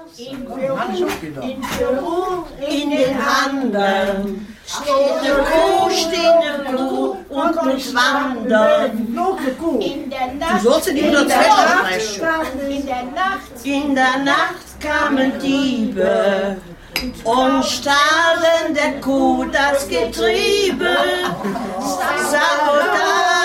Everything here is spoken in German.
In Peru, in den Anden, steht eine Kuh und muss wandern. In der Nacht, in der Nacht kamen Diebe und stahlen der Kuh das Getriebe. Sabotage.